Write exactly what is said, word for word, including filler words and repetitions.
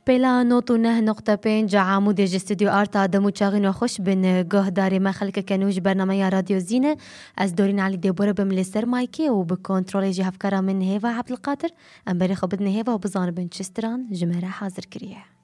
بلا نوت نه نقطه پنج عمود استودیو آرت آدمو چاغین و خوش بن گه داری ما خلک کنوش برنامه رادیو زینه از دورین علی دیبوره بملستر مایکی و بکنترل جهفکارا من هیوا عبدالقادر ام بری خبدن هیوا و بزان بن چستران جمره حاضر کریه.